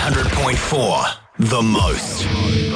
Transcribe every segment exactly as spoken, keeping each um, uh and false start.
hundred point four, the most.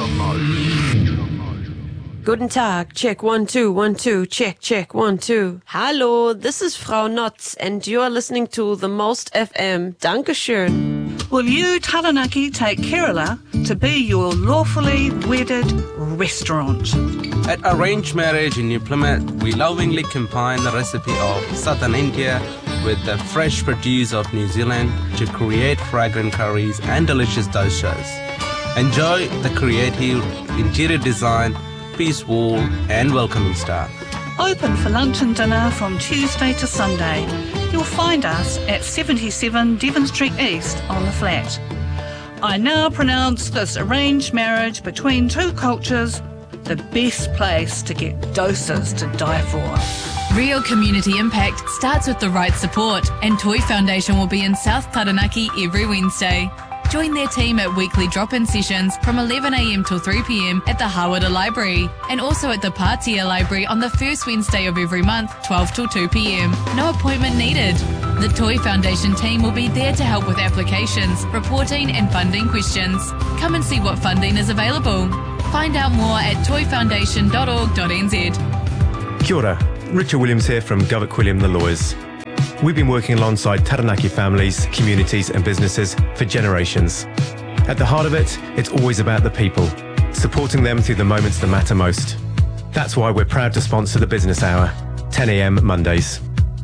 Guten Tag, check one, two, one, two, check, check, one, two. Hallo, this is Frau Notz, and you are listening to The Most F M. Dankeschön. Will you, Taranaki, take Kerala to be your lawfully wedded restaurant? At Arranged Marriage in New Plymouth, we lovingly combine the recipe of southern India with the fresh produce of New Zealand to create fragrant curries and delicious doshas. Enjoy the creative interior design, peace wall and welcoming staff. Open for lunch and dinner from Tuesday to Sunday. You'll find us at seventy-seven Devon Street East on the flat. I now pronounce this arranged marriage between two cultures the best place to get doses to die for. Real community impact starts with the right support, and Toy Foundation will be in South Taranaki every Wednesday. Join their team at weekly drop-in sessions from eleven a m till three p m at the Hawara Library, and also at the Patia Library on the first Wednesday of every month, twelve till two p m. No appointment needed. The Toy Foundation team will be there to help with applications, reporting and funding questions. Come and see what funding is available. Find out more at toy foundation dot org dot n z. Kia ora, Richard Williams here from Govett Quilliam The Lawyers. We've been working alongside Taranaki families, communities and businesses for generations. At the heart of it, it's always about the people, supporting them through the moments that matter most. That's why we're proud to sponsor the Business Hour, ten a m Mondays.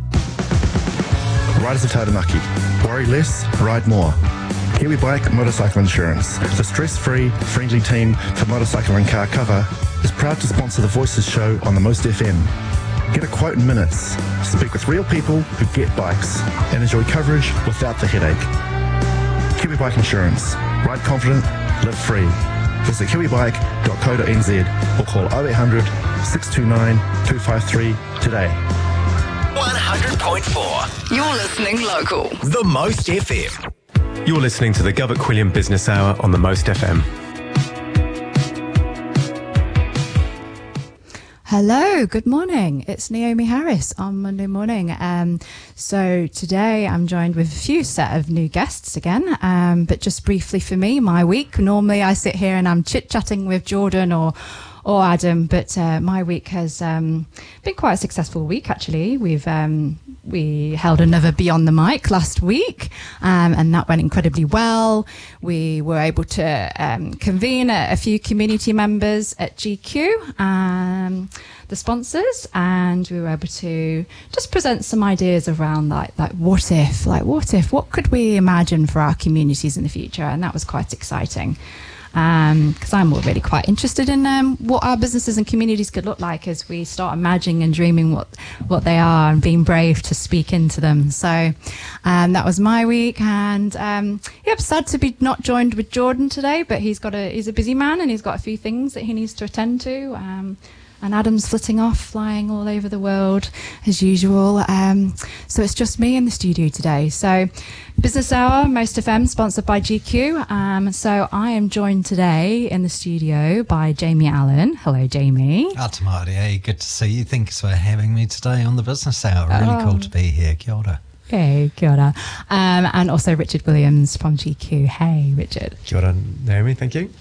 Riders of Taranaki, worry less, ride more. Kiwi Bike Motorcycle Insurance, the stress-free, friendly team for motorcycle and car cover, is proud to sponsor the Voices show on the Most F M. Get a quote in minutes, speak with real people who get bikes, and enjoy coverage without the headache. Kiwi Bike Insurance. Ride confident, live free. Visit kiwi bike dot co dot n z or call oh eight hundred, six two nine, two five three today. one hundred point four. You're listening local. The Most F M. You're listening to the Govett Quilliam Business Hour on the Most F M. Hello, good morning. It's Naomi Harris on Monday morning. Um, so today I'm joined with a few set of new guests again, um, but just briefly for me, my week. Normally I sit here and I'm chit-chatting with Jordan or or Adam, but uh, my week has um, been quite a successful week actually. We've um, we held another Beyond the Mic last week, um, and that went incredibly well. We were able to um, convene a, a few community members at G Q, um, the sponsors, and we were able to just present some ideas around like, like what if, like what if, what could we imagine for our communities in the future, and that was quite exciting. Because um, I'm really quite interested in um, what our businesses and communities could look like as we start imagining and dreaming what, what they are and being brave to speak into them. So um, that was my week, and um, yeah, sad to be not joined with Jordan today, but he's got a he's a busy man and he's got a few things that he needs to attend to. Um, And Adam's flitting off, flying all over the world as usual. Um, so it's just me in the studio today. So Business Hour, Most F M, sponsored by G Q. Um, so I am joined today in the studio by Jamie Allen. Hello, Jamie. Atamari, hey, good to see you. Thanks for having me today on the Business Hour. Really oh. cool to be here. Kia ora. Hey, kia ora. Um, and also Richard Williams from G Q. Hey, Richard. Kia ora, Naomi, thank you.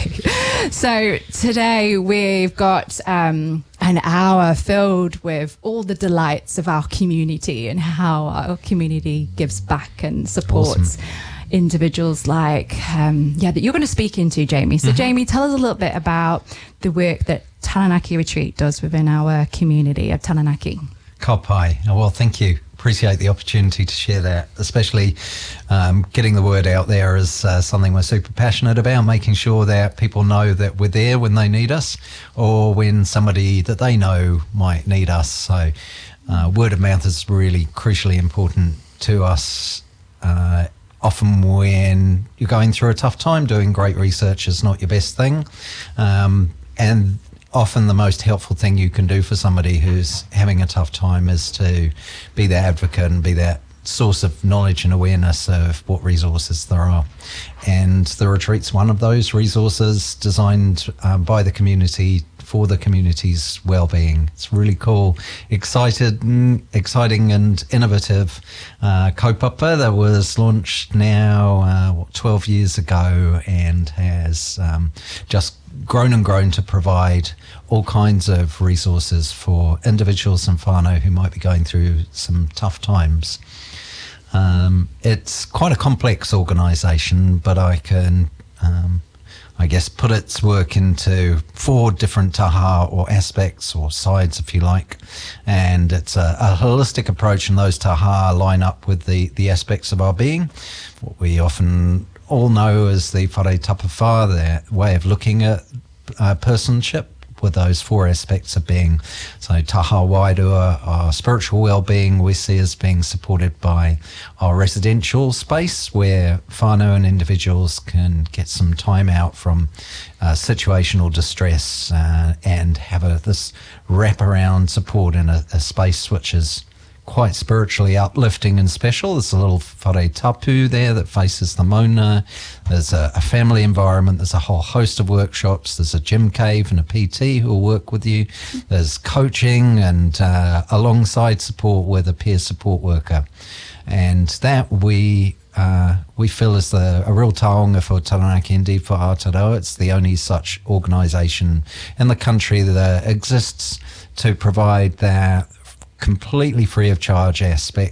So today we've got um, an hour filled with all the delights of our community and how our community gives back and supports awesome. individuals like, um, yeah, that you're going to speak into, Jamie. So mm-hmm. Jamie, tell us a little bit about the work that Taranaki Retreat does within our community of Taranaki. Kapai. Well, thank you. Appreciate the opportunity to share that, especially um, getting the word out there is uh, something we're super passionate about, making sure that people know that we're there when they need us or when somebody that they know might need us. So uh, word of mouth is really crucially important to us. Uh, often when you're going through a tough time, doing great research is not your best thing. Um, and often the most helpful thing you can do for somebody who's having a tough time is to be their advocate and be that source of knowledge and awareness of what resources there are. And the retreat's one of those resources designed um, by the community for the community's well-being. It's really cool, excited, and exciting and innovative uh, kaupapa that was launched now, uh, what, twelve years ago, and has um, just grown and grown to provide all kinds of resources for individuals and whānau who might be going through some tough times. Um, it's quite a complex organisation, but I can, um, I guess, put its work into four different taha or aspects or sides, if you like, and it's a, a holistic approach, and those taha line up with the, the aspects of our being, what we often all know as the whare tapawha, their way of looking at uh, personship, with those four aspects of being. So taha wairua, our spiritual well-being, we see as being supported by our residential space, where whānau and individuals can get some time out from uh, situational distress uh, and have a, this wraparound support in a, a space which is quite spiritually uplifting and special. There's a little whare tapu there that faces the Mauna. There's a, a family environment. There's a whole host of workshops. There's a gym cave and a P T who will work with you. There's coaching and uh, alongside support with a peer support worker. And that we uh, we feel is the, a real taonga for Taranaki Indeed for Aotearoa. It's the only such organisation in the country that exists to provide that completely free of charge aspect